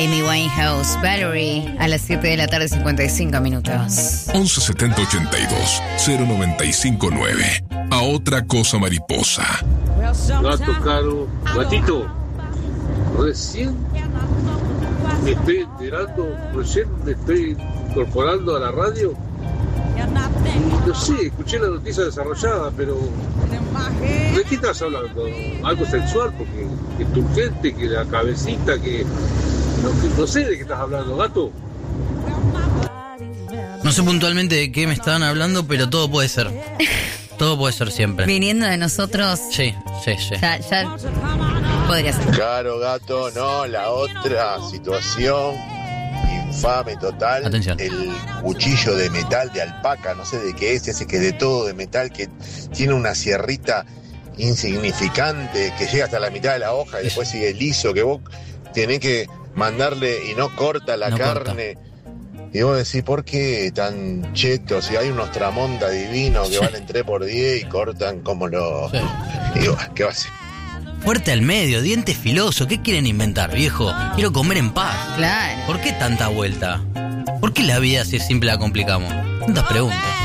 Amy Winehouse, Valerie, a las 7 de la tarde, 55 minutos. 11 70 82 095 9. A otra cosa mariposa. Gato caro, gatito, recién me estoy enterando, recién me estoy incorporando a la radio. Y no sé, escuché la noticia desarrollada, pero ¿de qué estás hablando? ¿Algo sexual? Porque es turgente, que la cabecita, que no sé de qué estás hablando, gato. No sé puntualmente de qué me estaban hablando, pero todo puede ser. Todo puede ser siempre. Viniendo de nosotros. Sí. Ya podría ser. Claro, gato, no, la otra situación infame total. Atención. El cuchillo de metal de alpaca, no sé de qué es, ese que es de todo de metal, que tiene una sierrita insignificante que llega hasta la mitad de la hoja y después sigue liso, que vos tenés que mandarle y no corta la carne. Y vos decís, ¿por qué tan chetos? Si hay unos tramonta divinos que valen 3x10 y cortan como los... Y digo, ¿qué va a hacer? Fuerte al medio, diente filoso. ¿Qué quieren inventar, viejo? Quiero comer en paz. Claro. ¿Por qué tanta vuelta? ¿Por qué la vida si es simple la complicamos? Tantas preguntas.